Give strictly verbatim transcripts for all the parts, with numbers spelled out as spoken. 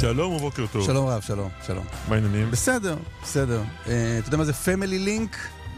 שלום ובוקר טוב. שלום רב, שלום, שלום. מה העניינים? בסדר, בסדר. אה, אתה יודע מה זה פמילי לינק?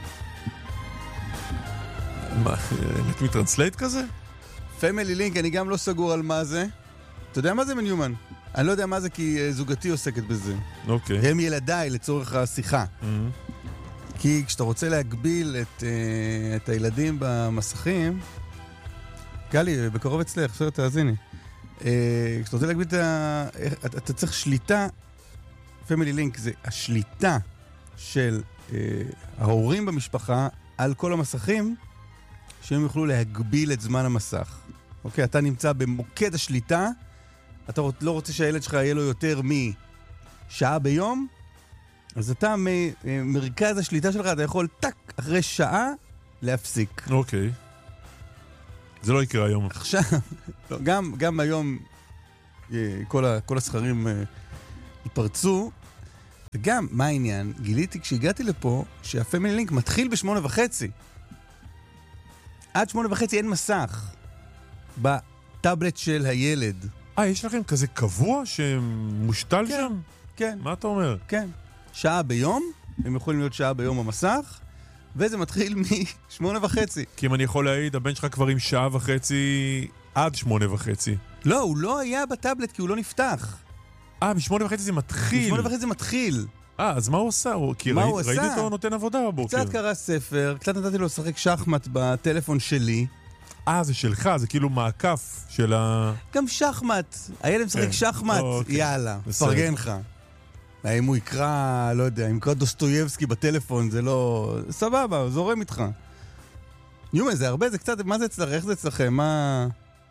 מה, let me translate כזה? פמילי לינק, אני גם לא סגור על מה זה. אתה יודע מה זה מניומן? אני לא יודע מה זה כי אה, זוגתי עוסקת בזה. אוקיי. הם ילדיי לצורך השיחה. Mm-hmm. כי כשאתה רוצה להגביל את, אה, את הילדים במסכים, גלי, בקרוב אצלך, אפשר תאזיני. אה, כשאתה רוצה להגביל את ה... אתה, אתה צריך שליטה, פמילי לינק זה השליטה של אה, ההורים במשפחה על כל המסכים, שהם יוכלו להגביל את זמן המסך. אוקיי, אתה נמצא במוקד השליטה, אתה לא רוצה שהילד שלך יהיה לו יותר משעה ביום, אז אתה ממרכז השליטה שלך, אתה יכול טק, אחרי שעה, להפסיק. אוקיי. זה לא יקרה היום. עכשיו, גם, גם היום כל, ה, כל הסכרים ייפרצו, וגם, מה העניין? גיליתי כשהגעתי לפה, שהפמילי לינק מתחיל בשמונה וחצי. עד שמונה וחצי אין מסך בטאבלט של הילד. אה, יש לכם כזה קבוע שמושתל כן, שם? כן. מה אתה אומר? כן. שעה ביום, הם יכולים להיות שעה ביום במסך, וזה מתחיל משמונה וחצי. כי אם אני יכול להעיד, הבן שלך כבר עם שעה וחצי עד שמונה וחצי. לא, הוא לא היה בטאבלט כי הוא לא נפתח. אה, בשמונה וחצי זה מתחיל. בשמונה וחצי זה מתחיל. אה, אז מה הוא עשה? כי מה ראי, הוא ראיתי עשה? אותו נותן עבודה בבוקר. קצת קרא ספר, קצת נתתי לו לשחק שחמט בטלפון שלי. אה, זה שלך, זה כאילו מעקף של ה... גם שחמט. הילד משחק כן. שחמט, אוקיי. יאללה, בסדר. פרגן לך. אם הוא יקרא, לא יודע, אם יקרא דוסטויבסקי בטלפון, זה לא... סבבה, הוא זורם איתך. יומה, זה הרבה, זה קצת, מה זה אצלך? איך זה אצלכם? מה...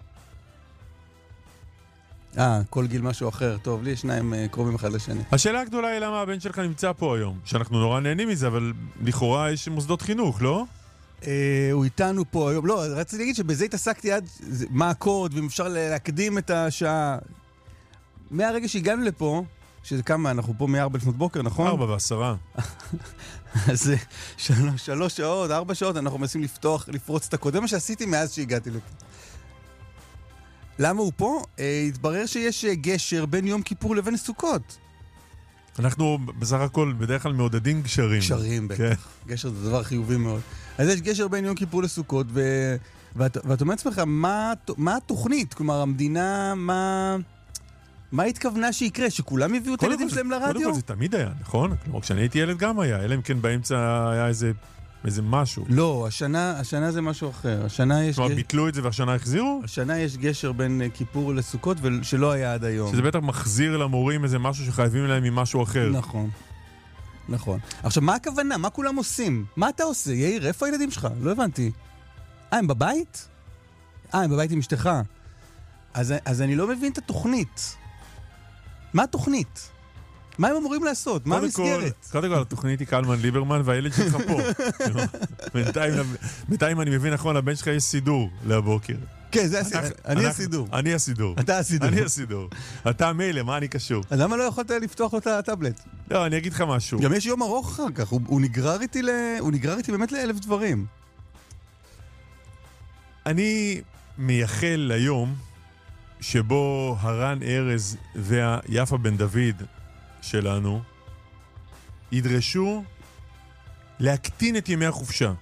אה, כל גיל משהו אחר. טוב, לי יש שניים uh, קרובים אחד לשני. השאלה הגדולה היא למה הבן שלך נמצא פה היום. שאנחנו נורא נהנים מזה, אבל לכאורה יש מוסדות חינוך, לא? Uh, הוא איתנו פה היום. לא, רציתי להגיד שבזה התעסקתי עד זה, מה הקוד, ואם אפשר להקדים את השעה. מהרגע שהגענו לפה, שזה כמה, אנחנו פה מארבע לפנות בוקר, נכון? ארבע ועשרה. אז שלוש, שלוש שעות, ארבע שעות, אנחנו מנסים לפתוח, לפרוץ את הקוד. זה מה שעשיתי מאז שהגעתי לפה. למה הוא פה? אה, התברר שיש גשר בין יום כיפור לבין סוכות. אנחנו בסך הכל בדרך כלל מעודדים גשרים. גשרים, בטח. כן. גשר זה דבר חיובי מאוד. אז יש גשר בין יום כיפור לסוכות, ו... ואת, ואת אומרת לעצמך, מה, מה התוכנית? כלומר, המדינה, מה... מה התכוונה שיקרה? שכולם יביאו את הילדים שלהם לרדיו? קודם כל זה תמיד היה, נכון? כלומר, כשאני הייתי ילד גם היה, אלא אם כן באמצע היה איזה, איזה משהו. לא, השנה, השנה זה משהו אחר. השנה יש... כלומר, גש... ביטלו את זה והשנה החזירו? השנה יש גשר בין כיפור לסוכות, שלא היה עד היום. שזה בטח מחזיר למורים איזה משהו שחייבים להם ממשהו אחר. נכון. נכון. עכשיו, מה הכוונה? מה כולם עושים? מה אתה עושה? יאיר, איפה הילדים שלך? לא הבנתי. אה, הם בבית? אה, הם בבית עם אשתך. אז, אז אני לא מבין את התוכנית. מה התוכנית? מה הם אמורים לעשות? מה המסגרת? קודם כל, התוכנית היא קלמן ליברמן והילד שלך פה. בינתיים אני מבין נכון, לבן שלך יש סידור להבוקר. כן, זה אני הסידור. אני הסידור. אתה הסידור. אני הסידור. אתה מילא, מה אני קשור? אז למה לא יכולת לפתוח לו את הטאבלט? לא, אני אגיד לך משהו. גם יש יום ארוך אחר כך, הוא נגרר איתי ל... הוא נגרר איתי באמת לאלף דברים. אני מייחל ליום שבו הרן ארז והיפה בן דוד שלנו ידרשו להקטין את ימי החופשה.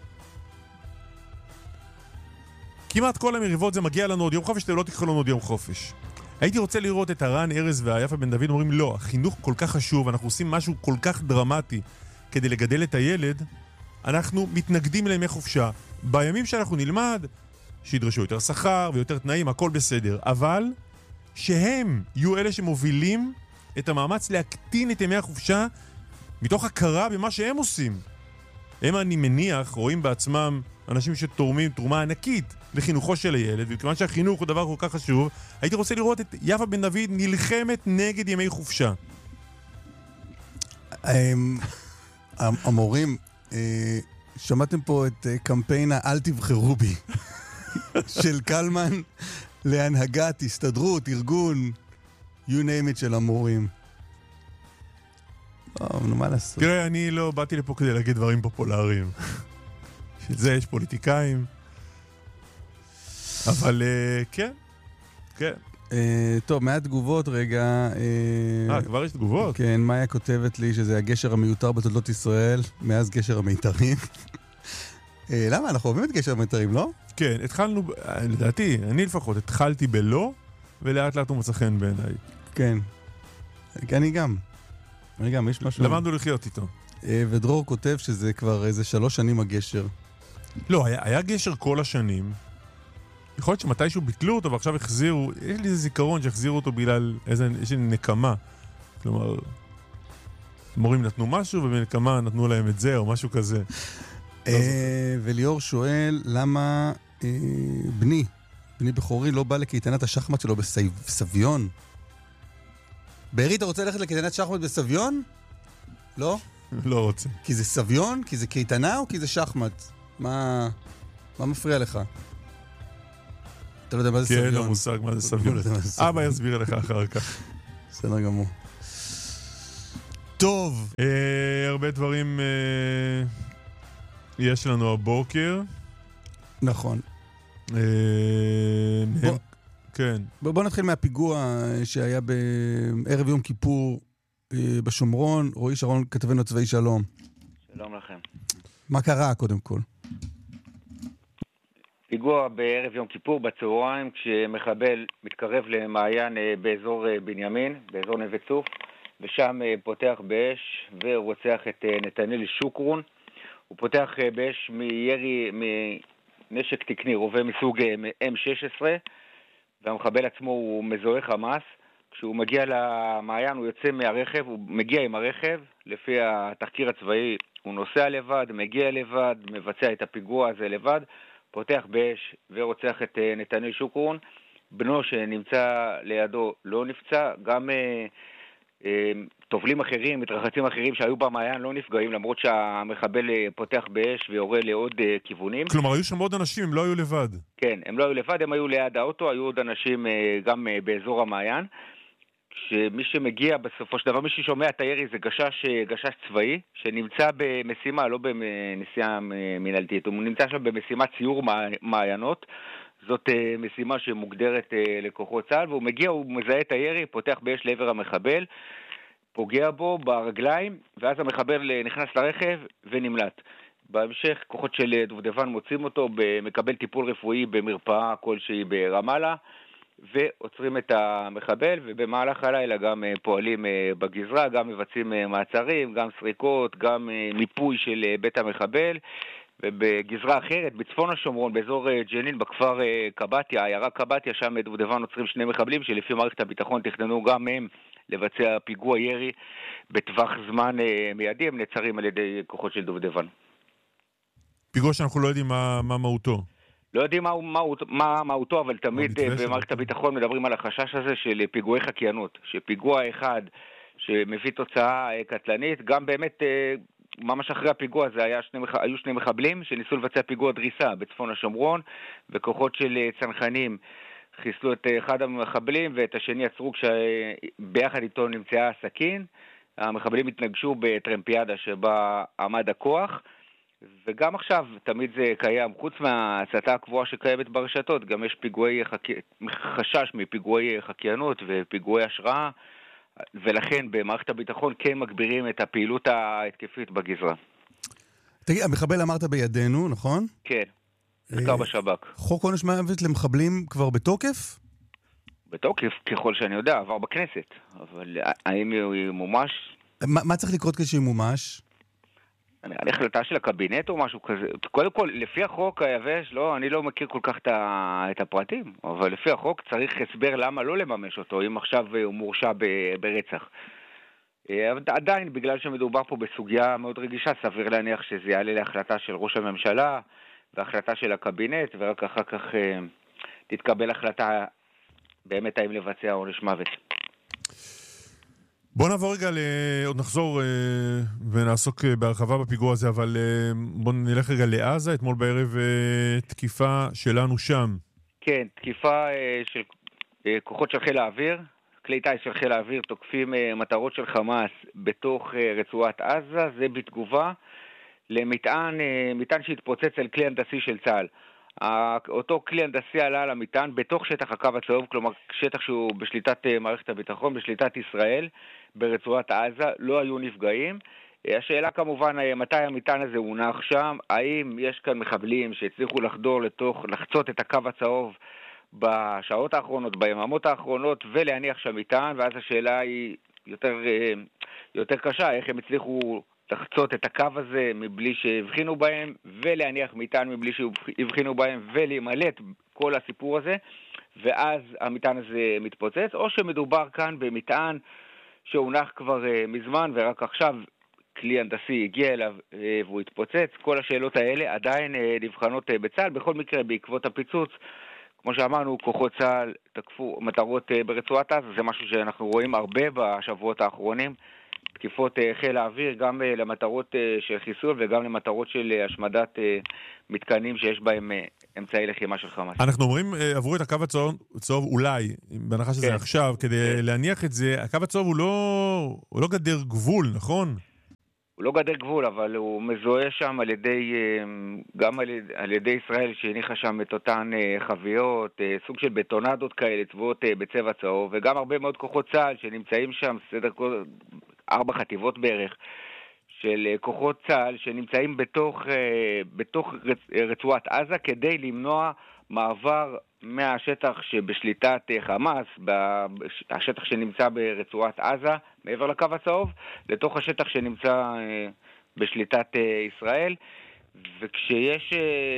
כמעט כל המריבות זה מגיע לנו עוד יום חופש, אתם לא תקחו לנו עוד יום חופש. הייתי רוצה לראות את הרן ארז והיפה בן דוד אומרים לא, החינוך כל כך חשוב, אנחנו עושים משהו כל כך דרמטי כדי לגדל את הילד, אנחנו מתנגדים לימי חופשה. בימים שאנחנו נלמד שידרשו יותר שכר ויותר תנאים, הכל בסדר. אבל שהם יהיו אלה שמובילים את המאמץ להקטין את ימי החופשה מתוך הכרה במה שהם עושים. הם, אני מניח, רואים בעצמם אנשים שתורמים תרומה ענקית לחינוכו של הילד, וכיוון שהחינוך הוא דבר כל כך חשוב, הייתי רוצה לראות את יפה בן דוד נלחמת נגד ימי חופשה. המורים, שמעתם פה את קמפיין אל תבחרו בי של קלמן להנהגת, הסתדרות, ארגון, you name it של המורים. טוב, נו מה לעשות? תראה, אני לא באתי לפה כדי להגיד דברים פופולריים. של זה יש פוליטיקאים. אבל כן, כן. אה, טוב, מעט תגובות רגע. אה, אה כבר יש תגובות? כן, מאיה כותבת לי שזה הגשר המיותר בתולדות ישראל, מאז גשר המיתרים. אה, למה? אנחנו אוהבים את גשר המיתרים, לא? כן, התחלנו, לדעתי, אני לפחות, התחלתי בלא, ולאט לאט הוא מצא חן בעיניי. כן. אני גם. אני גם, יש משהו... למדנו לחיות איתו. אה, ודרור כותב שזה כבר איזה שלוש שנים הגשר. לא, היה, היה גשר כל השנים. יכול להיות שמתישהו ביטלו אותו ועכשיו החזירו, יש לי איזה זיכרון שהחזירו אותו בגלל איזה, איזה נקמה. כלומר, מורים נתנו משהו ובנקמה נתנו להם את זה או משהו כזה. אה, וליאור שואל למה אה, בני, בני בכורי לא בא לקייטנת השחמט שלו בסביון? בארי, אתה רוצה ללכת לקייטנת שחמט בסביון? לא? לא רוצה. כי זה סביון? כי זה קייטנה או כי זה שחמט? מה, מה מפריע לך? אתה לא יודע מה זה סביון. כי אין לו מושג מה זה סביון. אבא יסביר לך אחר כך. בסדר גמור. טוב. הרבה דברים יש לנו הבוקר. נכון. כן. בוא נתחיל מהפיגוע שהיה בערב יום כיפור בשומרון. רועי שרון, כתבנו צבאי, שלום. שלום לכם. מה קרה קודם כל? פיגוע בערב יום כיפור בצהריים, כשמחבל מתקרב למעיין באזור בנימין, באזור נווה צוף, ושם פותח באש ורוצח את נתנאל שוקרון. הוא פותח באש מירי, מנשק תקני, רובה מסוג אם שש עשרה, והמחבל עצמו הוא מזוהה חמאס. כשהוא מגיע למעיין הוא יוצא מהרכב, הוא מגיע עם הרכב, לפי התחקיר הצבאי הוא נוסע לבד, מגיע לבד, מבצע את הפיגוע הזה לבד, פותח באש ורוצח את נתנאל שוקרון. בנו שנמצא לידו לא נפצע, גם אה, אה, תובלים אחרים, מתרחצים אחרים שהיו במעיין לא נפגעים, למרות שהמחבל פותח באש ויורה לעוד אה, כיוונים. כלומר, היו שם עוד אנשים, הם לא היו לבד. כן, הם לא היו לבד, הם היו ליד האוטו, היו עוד אנשים אה, גם אה, באזור המעיין. שמי שמגיע בסופו של דבר, מי ששומע את הירי זה גשש, גשש צבאי, שנמצא במשימה, לא בנסיעה מנהלתית, הוא נמצא שם במשימת ציור מעיינות. זאת משימה שמוגדרת לכוחות צה"ל, והוא מגיע, הוא מזהה את הירי, פותח באש לעבר המחבל, פוגע בו ברגליים, ואז המחבל נכנס לרכב ונמלט. בהמשך, כוחות של דובדבן מוצאים אותו, מקבל טיפול רפואי במרפאה כלשהי ברמאללה, ועוצרים את המחבל, ובמהלך הלילה גם פועלים בגזרה, גם מבצעים מעצרים, גם סריקות, גם מיפוי של בית המחבל, ובגזרה אחרת, בצפון השומרון, באזור ג'נין, בכפר קבטיה, העיירה קבטיה, שם דובדבן עוצרים שני מחבלים, שלפי מערכת הביטחון תכננו גם הם לבצע פיגוע ירי בטווח זמן מיידי, הם נעצרים על ידי כוחות של דובדבן. פיגוע שאנחנו לא יודעים מה, מה מהותו. לא יודעים מה, מה, מה מהותו, אבל תמיד במערכת הביטחון מדברים על החשש הזה של פיגועי חקיינות, שפיגוע אחד שמביא תוצאה קטלנית, גם באמת ממש אחרי הפיגוע הזה היה שני, היו שני מחבלים שניסו לבצע פיגוע דריסה בצפון השומרון, וכוחות של צנחנים חיסלו את אחד המחבלים ואת השני עצרו כשביחד איתו נמצאה הסכין. המחבלים התנגשו בטרמפיאדה שבה עמד הכוח, וגם עכשיו תמיד זה קיים, חוץ מההסתה הקבועה שקיימת ברשתות, גם יש פיגועי חקי... חשש מפיגועי חקיינות ופיגועי השראה, ולכן במערכת הביטחון כן מגבירים את הפעילות ההתקפית בגזרה. תגיד, המחבל אמרת בידינו, נכון? כן, נחקר בשב"כ. חוק עונש מוות למחבלים כבר בתוקף? בתוקף, ככל שאני יודע, עבר בכנסת, אבל האם הוא מומש? מה, מה צריך לקרות כשימומש? אני על החלטה של הקבינט או משהו כזה. קודם כל, לפי החוק היבש, לא, אני לא מכיר כל כך את הפרטים, אבל לפי החוק צריך הסבר למה לא לממש אותו, אם עכשיו הוא מורשע ברצח. עדיין, בגלל שמדובר פה בסוגיה מאוד רגישה, סביר להניח שזה יעלה להחלטה של ראש הממשלה, והחלטה של הקבינט, ורק אחר כך תתקבל החלטה באמת האם לבצע עונש מוות. בוא נעבור רגע, עוד נחזור ונעסוק בהרחבה בפיגוע הזה, אבל בוא נלך רגע לעזה. אתמול בערב תקיפה שלנו שם. כן, תקיפה של כוחות של חיל האוויר, כלי טיס של חיל האוויר תוקפים מטרות של חמאס בתוך רצועת עזה, זה בתגובה למטען, מטען שהתפוצץ על כלי הנדסי של צה"ל. אותו כלי הנדסי עלה על המטען בתוך שטח הקו הצהוב, כלומר שטח שהוא בשליטת מערכת הביטחון, בשליטת ישראל, ברצועת עזה, לא היו נפגעים. השאלה כמובן, מתי המטען הזה הונח שם, האם יש כאן מחבלים שהצליחו לחדור לתוך, לחצות את הקו הצהוב בשעות האחרונות, ביממות האחרונות, ולהניח שם מטען, ואז השאלה היא יותר, יותר קשה, איך הם הצליחו לחצות את הקו הזה מבלי שהבחינו בהם, ולהניח מטען מבלי שהבחינו בהם, ולהימלט כל הסיפור הזה, ואז המטען הזה מתפוצץ, או שמדובר כאן במטען שהונח כבר מזמן, ורק עכשיו כלי הנדסי הגיע אליו והוא התפוצץ. כל השאלות האלה עדיין נבחנות בצה"ל. בכל מקרה, בעקבות הפיצוץ, כמו שאמרנו, כוחות צה"ל תקפו מטרות ברצועת עזה, זה משהו שאנחנו רואים הרבה בשבועות האחרונים. תקיפות חיל האוויר גם למטרות של חיסול וגם למטרות של השמדת מתקנים שיש בהם אמצעי לחימה של חמאס. אנחנו אומרים, עברו את הקו הצהוב אולי, בהנחה שזה עכשיו, כדי להניח את זה, הקו הצהוב הוא לא גדר גבול, נכון? הוא לא גדר גבול, אבל הוא מזוהה שם על ידי, גם על ידי, על ידי ישראל שהניחה שם את אותן חביות, סוג של בטונדות כאלה, צבועות בצבע צהוב, וגם הרבה מאוד כוחות צה"ל שנמצאים שם, סדר כל ארבע חטיבות בערך, של כוחות צה"ל שנמצאים בתוך, בתוך רצועת עזה כדי למנוע מעבר מהשטח שבשליטת חמאס, השטח שנמצא ברצועת עזה, מעבר לקו הצהוב, לתוך השטח שנמצא בשליטת ישראל. וכשיש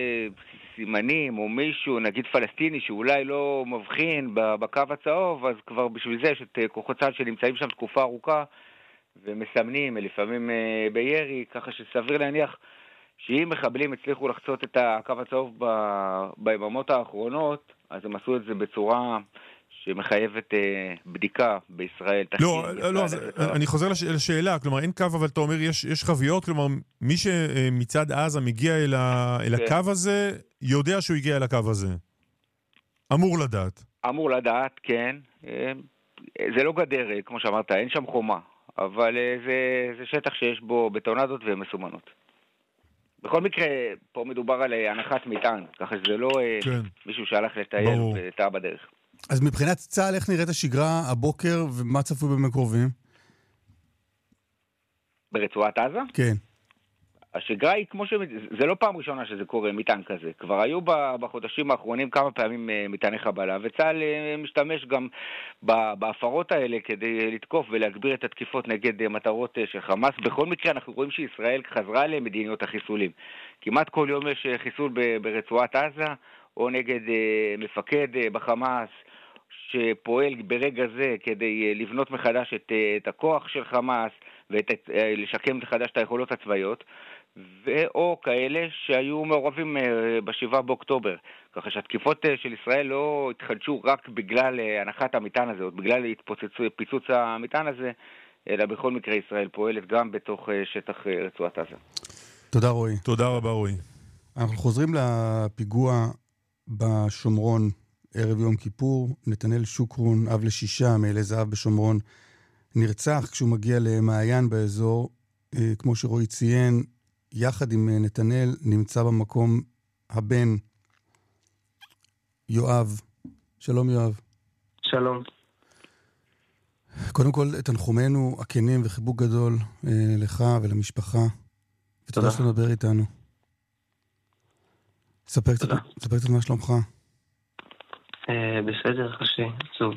סימנים או מישהו, נגיד פלסטיני, שאולי לא מבחין בקו הצהוב, אז כבר בשביל זה יש את כוחות צה"ל שנמצאים שם תקופה ארוכה, ומסמנים, לפעמים בירי, ככה שסביר להניח שאם מחבלים הצליחו לחצות את הקו הצהוב ביממות האחרונות, אז הם עשו את זה בצורה שמחייבת בדיקה בישראל. לא, לא, אני חוזר לשאלה, כלומר אין קו, אבל אתה אומר יש חביות, כלומר מי שמצד עזה מגיע אל הקו הזה, יודע שהוא הגיע אל הקו הזה. אמור לדעת. אמור לדעת, כן. זה לא גדר, כמו שאמרת, אין שם חומה, אבל זה שטח שיש בו בטונדות ומסומנות. בכל מקרה, פה מדובר על הנחת מטען, ככה שזה לא כן. מישהו שהלך לטייל וטעה בדרך. אז מבחינת צה"ל, איך נראית השגרה הבוקר ומה צפוי בימים הקרובים? ברצועת עזה? כן. השגרה היא כמו ש... זה לא פעם ראשונה שזה קורה, מטען כזה. כבר היו בחודשים האחרונים כמה פעמים מטעני חבלה, וצה"ל משתמש גם בהפרות האלה כדי לתקוף ולהגביר את התקיפות נגד מטרות של חמאס. בכל מקרה אנחנו רואים שישראל חזרה למדיניות החיסולים. כמעט כל יום יש חיסול ברצועת עזה, או נגד מפקד בחמאס, שפועל ברגע זה כדי לבנות מחדש את, את הכוח של חמאס, ולשקם מחדש את היכולות הצבאיות, או כאלה שהיו מעורבים בשבעה באוקטובר. ככה שהתקיפות של ישראל לא התחדשו רק בגלל הנחת המטען הזה, או בגלל פיצוץ המטען הזה, אלא בכל מקרה ישראל פועלת גם בתוך שטח רצועת עזה. תודה רועי. תודה רבה רועי. אנחנו חוזרים לפיגוע בשומרון ערב יום כיפור. נתנאל שוקרון, אב לשישה, מעלי זהב בשומרון, נרצח כשהוא מגיע למעיין באזור. כמו שרועי ציין, יחד עם נתנאל נמצא במקום הבן יואב. שלום יואב. שלום. קודם כל, תנחומנו הכנים וחיבוק גדול אה, לך ולמשפחה. ותודה שאתה מדבר איתנו. ספר קצת, ספר קצת מה שלומך. אה, בסדר, קשה, עצוב.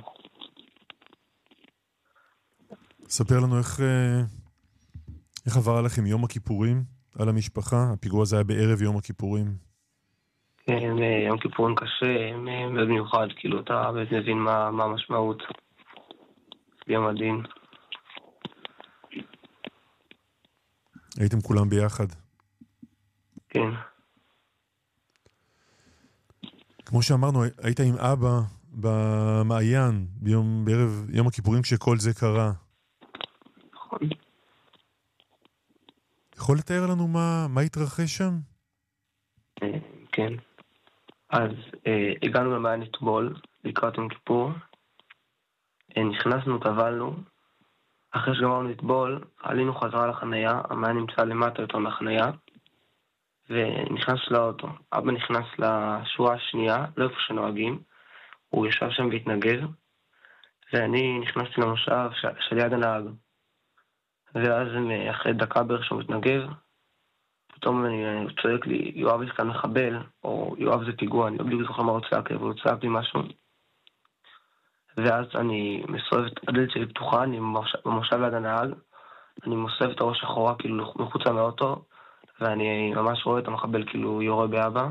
ספר לנו איך, איך עבר עליכם יום הכיפורים על המשפחה. הפיגוע הזה היה בערב יום הכיפורים. כן, יום כיפורים קשה, מאוד מיוחד, כאילו אתה באמת מבין מה, מה המשמעות. יום הדין. הייתם כולם ביחד. כן. כמו שאמרנו, היית עם אבא במעיין ביום, בערב יום הכיפורים כשכל זה קרה. נכון. יכול לתאר לנו מה, מה התרחש שם? כן. אז אה, הגענו למעיין אתמול, לקראת יום כיפור. אה, נכנסנו, טבלנו. אחרי שגמרנו לטבול, עלינו חזרה לחנייה. המעיין נמצא למטה יותר מהחנייה. ונכנס לאוטו. אבא נכנס לשורה השנייה, לא איפה שנוהגים, הוא ישב שם והתנגב, ואני נכנסתי למושב ש- שליד הנהג. ואז אחרי דקה בערך שהוא מתנגב, פתאום אני צועק לי, יואב יש כאן מחבל, או יואב זה פיגוע, אני לא בדיוק זוכר מה הוא צעק, אבל הוא צעק לי משהו. ואז אני מסובב את הדלת שלי פתוחה, אני במושב ליד הנהג, אני מוסב את הראש אחורה, כאילו מחוצה מהאוטו, ואני ממש רואה את המחבל כאילו יורה באבא,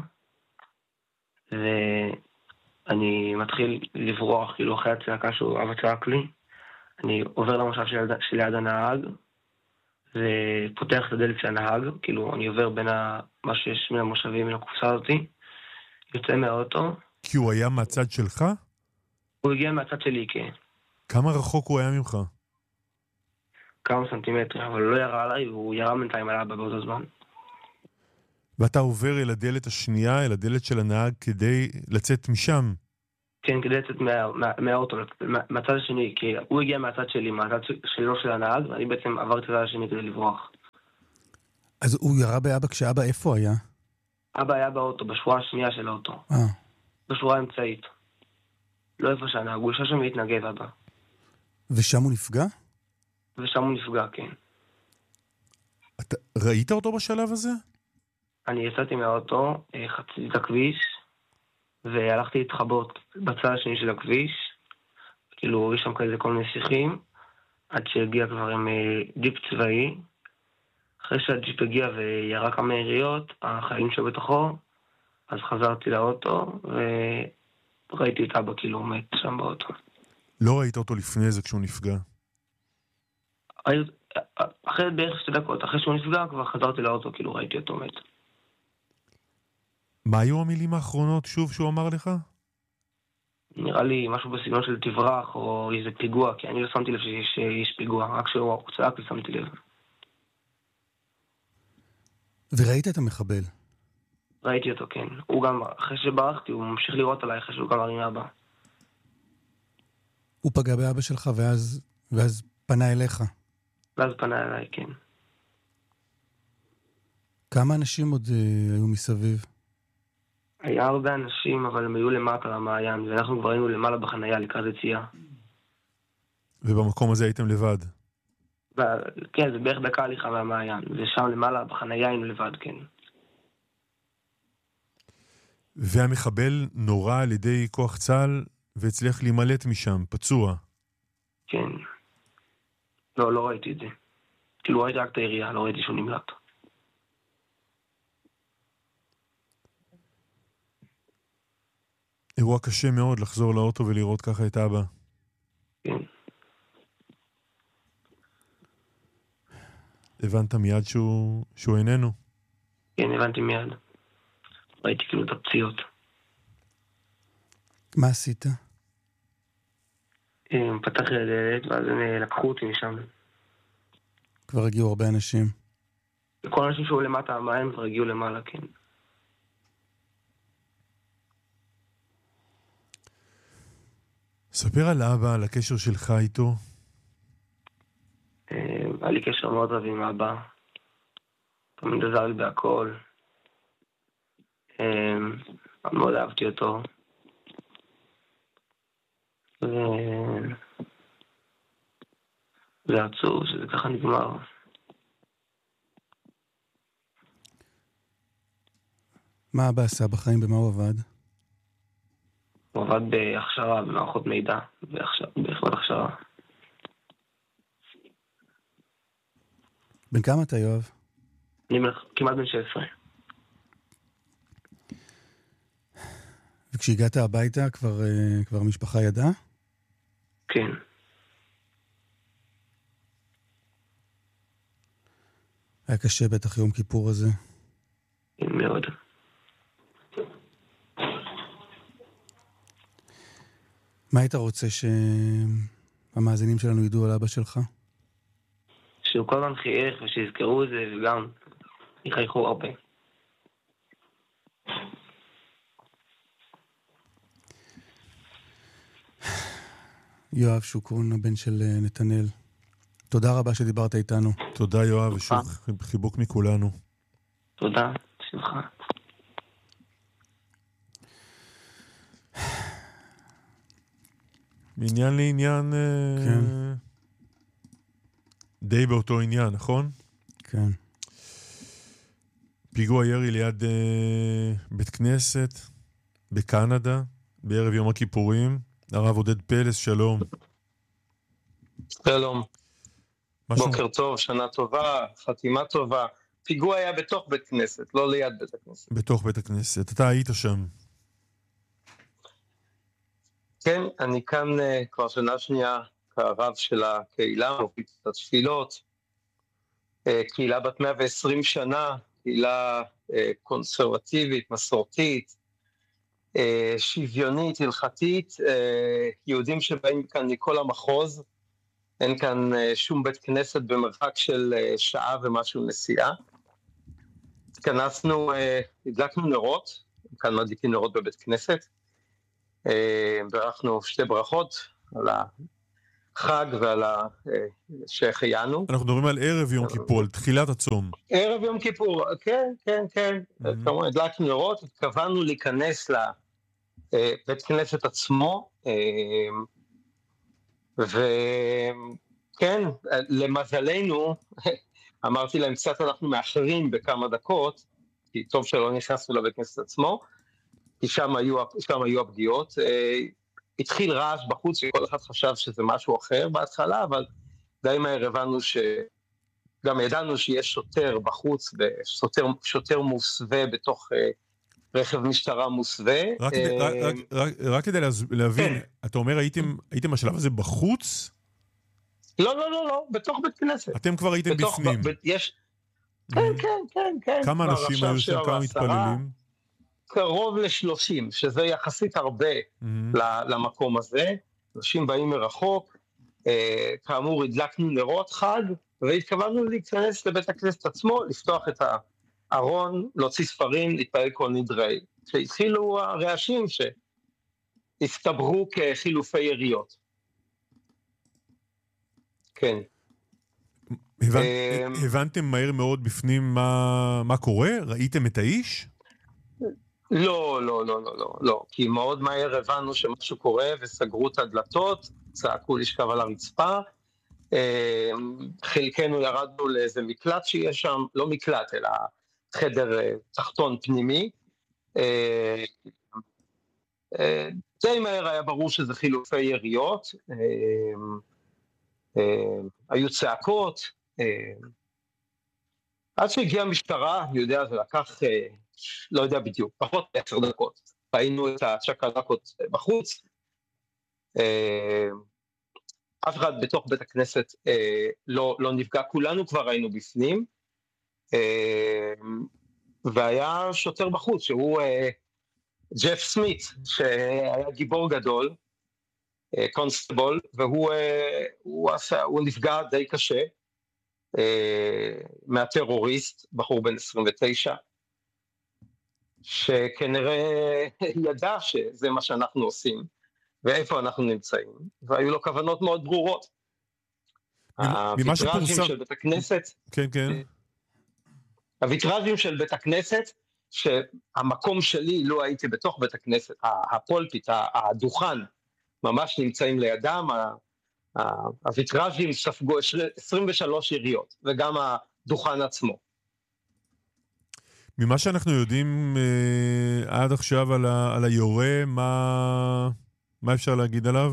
ואני מתחיל לברוח כאילו אחרי הצעקה שהוא אבא צעק לי, אני עובר למושב של, שליד הנהג, ופותח את הדלת של הנהג, כאילו אני עובר בין ה... מה שיש מן המושבים, מן הקופסה הזאת, יוצא מהאוטו. כי הוא היה מהצד שלך? הוא הגיע מהצד שלי, כן. כמה רחוק הוא היה ממך? כמה סנטימטרים, אבל הוא לא ירה עליי, הוא ירה בינתיים על אבא באותו זמן. ואתה עובר אל הדלת השנייה, אל הדלת של הנהג, כדי לצאת משם? כן, כדי לצאת מה, מה, מהאוטו, מה, מהצד השני, כי הוא הגיע מהצד שלי, מהצד שלו של הנהג, ואני בעצם עברתי לצד השני כדי לברוח. אז הוא ירה באבא כשאבא איפה היה? אבא היה באוטו, בשורה השנייה של האוטו. אה. בשורה האמצעית. לא איפה שהנהג, הוא ישב שם והתנגב אבא. ושם הוא נפגע? ושם הוא נפגע, כן. אתה ראית אותו בשלב הזה? אני יצאתי מהאוטו, חציתי את הכביש, והלכתי להתחבות בצד השני של הכביש, כאילו יש שם כזה כל מיני שיחים, עד שהגיע כבר עם ג'יפ צבאי. אחרי שהג'יפ הגיע וירה כמה יריות, החיילים שבתוכו, אז חזרתי לאוטו, וראיתי את אבא כאילו מת שם באוטו. לא ראית אותו לפני זה כשהוא נפגע? אחרי בערך שתי דקות, אחרי שהוא נפגע, כבר חזרתי לאוטו, כאילו ראיתי אותו מת. מה היו המילים האחרונות שוב שהוא אמר לך? נראה לי משהו בסגנון של תברח או איזה פיגוע, כי אני לא שמתי לב שיש, שיש פיגוע, רק שהוא צעק ושמתי לב. וראית את המחבל? ראיתי אותו, כן. הוא גם, אחרי שברחתי, הוא ממשיך לראות עליי אחרי שהוא גם הרים אבא. הוא פגע באבא שלך ואז, ואז פנה אליך? ואז פנה אליי, כן. כמה אנשים עוד uh, היו מסביב? היה הרבה אנשים, אבל הם היו למטה למעיין, ואנחנו כבר היינו למעלה בחנייה לקראת יציאה. ובמקום הזה הייתם לבד? ו... כן, זה בערך דקה הליכה מהמעיין, ושם למעלה בחנייה היינו לבד, כן. והמחבל נורה על ידי כוח צה"ל והצליח להימלט משם, פצוע. כן. לא, לא ראיתי את זה. כאילו ראיתי רק את העירייה, לא ראיתי שהוא נמלט. אירוע קשה מאוד לחזור לאוטו ולראות ככה את אבא. כן. הבנת מיד שהוא, שהוא איננו? כן, הבנתי מיד. ראיתי כאילו את הפציעות. מה עשית? פתח לי הדלת, ואז הם לקחו אותי משם. כבר הגיעו הרבה אנשים. כל האנשים שהיו למטה המים כבר הגיעו למעלה, כן. ספר על אבא, על הקשר שלך איתו. היה לי קשר מאוד רב עם אבא. תמיד עזר לי בהכל. מאוד אהבתי אותו. זה עצוב שזה ככה נגמר. מה אבא עשה בחיים? במה הוא עבד? הוא עבד בהכשרה, במערכות מידע, ביכולת הכשרה. בן כמה אתה, יואב? אני כמעט בן שש עשרה. וכשהגעת הביתה כבר, כבר המשפחה ידעה? כן. היה קשה בטח יום כיפור הזה. מאוד. מה היית רוצה שהמאזינים שלנו ידעו על אבא שלך? שהוא כל הזמן חייך ושיזכרו את זה וגם יחייכו הרבה. יואב שוקרון, הבן של נתנאל. תודה רבה שדיברת איתנו. תודה יואב, ושוב חיבוק מכולנו. תודה. בשמחה. מעניין לעניין... כן. די באותו עניין, נכון? כן. פיגוע ירי ליד בית כנסת בקנדה, בערב יום הכיפורים. הרב עודד פלס, שלום. שלום. משהו... בוקר טוב, שנה טובה, חתימה טובה. פיגוע היה בתוך בית כנסת, לא ליד בית הכנסת. בתוך בית הכנסת. אתה היית שם. כן, אני כאן uh, כבר שנה שנייה כרב של הקהילה, מוביל את התפילות. Uh, קהילה בת מאה ועשרים שנה, קהילה uh, קונסרבטיבית, מסורתית, uh, שוויונית, הלכתית, uh, יהודים שבאים כאן מכל המחוז, אין כאן uh, שום בית כנסת במרחק של uh, שעה ומשהו נסיעה. התכנסנו, uh, הדלקנו נרות, כאן מדליקים נרות בבית כנסת, uh, ברכנו שתי ברכות על החג ועל שהחיינו. אנחנו מדברים על ערב יום כיפור, על תחילת הצום. ערב יום כיפור, כן, כן, כן. כמובן, הדלקנו נרות, התכוונו להיכנס לבית כנסת עצמו, וכן, למזלנו, אמרתי להם, קצת אנחנו מאחרים בכמה דקות, כי טוב שלא נכנסנו לבית כנסת עצמו, כי שם היו, שם היו הפגיעות. התחיל רעש בחוץ שכל אחד חשב שזה משהו אחר בהתחלה, אבל די מהר הבנו ש... גם ידענו שיש שוטר בחוץ, שוטר, שוטר מוסווה בתוך רכב משטרה מוסווה. רק, כדי, רק, רק, רק, רק כדי להבין, כן. אתה אומר הייתם, הייתם בשלב הזה בחוץ? לא, לא, לא, לא, בתוך בית כנסת. אתם כבר הייתם בתוך, בפנים. ב, יש... כן, כן, כן, כן. כמה אנשים היו שם, כמה מתפללים? קרוב לשלושים, שזה יחסית הרבה mm-hmm. למקום הזה. אנשים באים מרחוק, אה, כאמור הדלקנו נרות חג, והתכוונו להיכנס לבית הכנסת עצמו, לפתוח את הארון, להוציא ספרים, להתפעל כל נדרי. שהתחילו הרעשים שהסתברו כחילופי יריות. כן. הבנ... הבנתם מהר מאוד בפנים מה, מה קורה? ראיתם את האיש? לא, לא, לא, לא, לא, לא. כי מאוד מהר הבנו שמשהו קורה וסגרו את הדלתות, צעקו לשכב על הרצפה, חלקנו ירדנו לאיזה מקלט שיש שם, לא מקלט, אלא חדר תחתון פנימי. די מהר היה ברור שזה חילופי יריות, היו צעקות, עד שהגיעה המשטרה, אני יודע, זה לקח, לא יודע בדיוק, פחות עשר דקות, ראינו את הצ'קלקות בחוץ, אף אחד בתוך בית הכנסת אה, לא, לא נפגע, כולנו כבר היינו בפנים, אה, והיה שוטר בחוץ, שהוא אה, ג'ף סמית, שהיה גיבור גדול, אה, קונסטבול, והוא אה, הוא עשה, הוא נפגע די קשה, אה, מהטרוריסט, בחור בן עשרים ותשע, שכנראה ידע שזה מה שאנחנו עושים, ואיפה אנחנו נמצאים, והיו לו כוונות מאוד ברורות. הוויטראז'ים של בית הכנסת, כן, כן. הוויטראז'ים של בית הכנסת, שהמקום שלי לא הייתי בתוך בית הכנסת, הפולפיט, הדוכן, ממש נמצאים לידם, הוויטראז'ים ספגו עשרים ושלוש יריות, וגם הדוכן עצמו. ממה שאנחנו יודעים אה, עד עכשיו על, ה, על היורה, מה... מה אפשר להגיד עליו?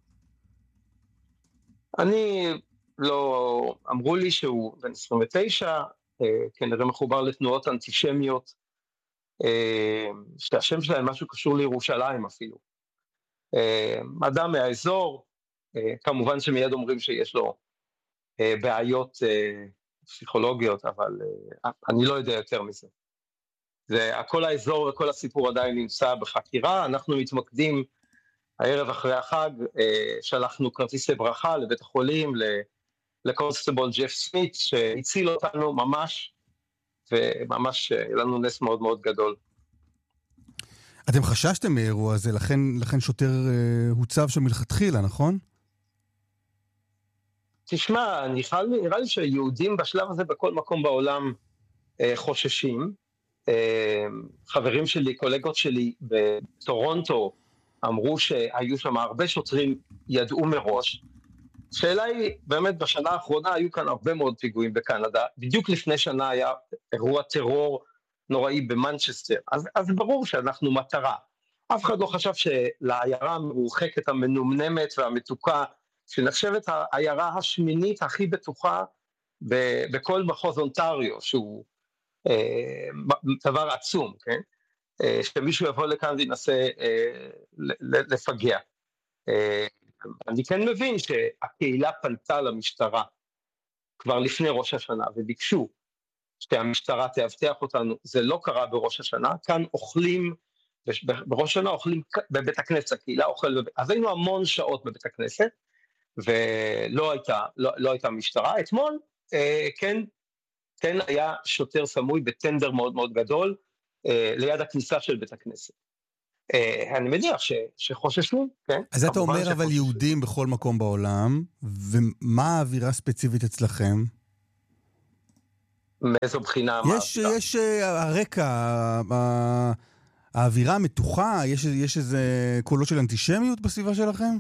אני לא... אמרו לי שהוא בן עשרים ותשע, כנראה מחובר לתנועות אנטישמיות, שהשם שלהם משהו קשור לירושלים אפילו. אדם מהאזור, כמובן שמיד אומרים שיש לו בעיות פסיכולוגיות, אבל אני לא יודע יותר מזה. זה, כל האזור וכל הסיפור עדיין נמצא בחקירה, אנחנו מתמקדים הערב אחרי החג, שלחנו כרטיסי ברכה לבית החולים, לקונסטבול ג'ף סמית, שהציל אותנו ממש, וממש לנו נס מאוד מאוד גדול. אתם חששתם מאירוע הזה, לכן, לכן שוטר הוצב שם מלכתחילה, נכון? תשמע, נראה לי שיהודים בשלב הזה בכל מקום בעולם חוששים, חברים שלי, קולגות שלי בטורונטו, אמרו שהיו שם הרבה שוטרים, ידעו מראש. שאלה היא, באמת בשנה האחרונה היו כאן הרבה מאוד פיגועים בקנדה, בדיוק לפני שנה היה אירוע טרור נוראי במנצ'סטר, אז, אז ברור שאנחנו מטרה. אף אחד לא חשב שלעיירה המרוחקת, המנומנמת והמתוקה, שנחשבת העיירה השמינית הכי בטוחה ב- בכל מחוז אונטריו, שהוא אה, דבר עצום, כן? אה, שמישהו יבוא לכאן וינסה אה, לפגע. אה, אני כן מבין שהקהילה פנתה למשטרה כבר לפני ראש השנה, וביקשו שהמשטרה תאבטח אותנו, זה לא קרה בראש השנה, כאן אוכלים, בראש השנה אוכלים בבית הכנסת, הקהילה אוכל, בבית, אז היינו המון שעות בבית הכנסת, ולא הייתה, לא, לא הייתה משטרה. אתמול, אה, כן, כן היה שוטר סמוי בטנדר מאוד מאוד גדול, אה, ליד הכניסה של בית הכנסת. אה, אני מניח ש, שחוששו, כן? אז אתה אומר שחוששו. אבל יהודים בכל מקום בעולם, ומה האווירה ספציפית אצלכם? מאיזו בחינה? יש, יש הרקע, האווירה המתוחה, יש, יש איזה קולות של אנטישמיות בסביבה שלכם?